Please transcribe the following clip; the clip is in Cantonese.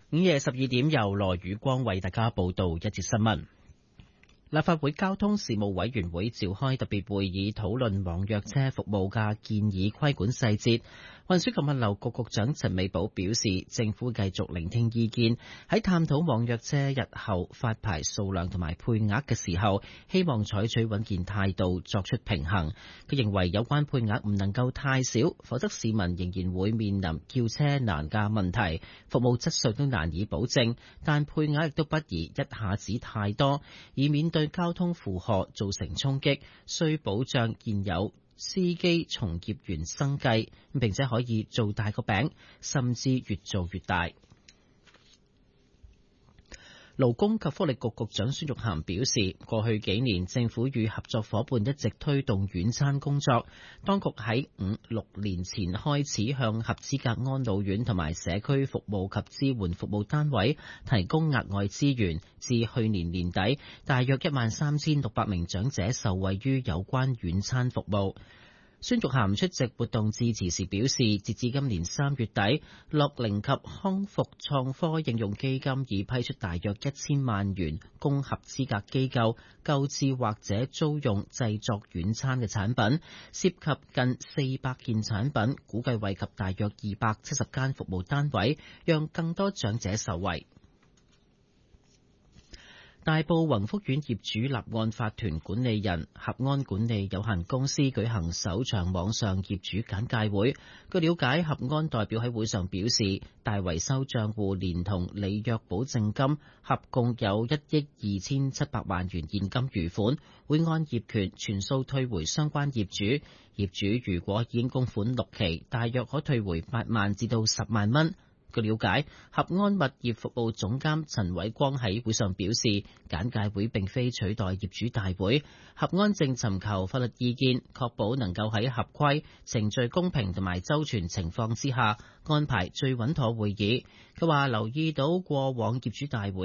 午夜12點由羅宇光為大家報道一節新聞。立法會交通事務委員會召開特別會議，討論網約車服務嘅建議規管細節。運輸及物流局局長陳美寶表示，政府繼續聆聽意見，喺探討網約車日後發牌數量同埋配額嘅時候，希望採取穩健態度作出平衡。佢認為有關配額唔能夠太少，否則市民仍然會面臨叫車難嘅問題，服務質素都難以保證。但配額亦都不宜一下子太多，以免對交通負荷造成衝擊，需保障現有司機從業員生計，並且可以做大個餅，甚至越做越大。勞工及福利局局長孫玉菡表示，過去幾年政府與合作伙伴一直推動院餐工作，當局喺5-6年前開始向合資格安老院同埋社區服務及支援服務單位提供額外資源，至去年年底，大約13600名長者受惠於有關院餐服務。孫玉菡出席活動致辭時表示，截至今年3月底，樂齡及康復創科應用基金已批出大約1000萬元，供合資格機構購置或者租用製作院餐嘅產品，涉及近400件產品，估計惠及大約270間服務單位，讓更多長者受惠。大埔宏福苑業主立案法團管理人合安管理有限公司舉行首場網上業主簡介會。據了解，合安代表喺會上表示，大維修賬戶連同履約保證金合共有1億2700萬元現金餘款，會按業權全數退回相關業主。業主如果已經供款6期，大約可退回8萬至到10萬蚊。據了解，合安物業服務總監陳偉光喺會上表示，簡介會並非取代業主大會，合安正尋求法律意見，確保能夠喺合規、程序公平同埋周全情況之下安排最穩妥會議。佢話留意到過往業主大會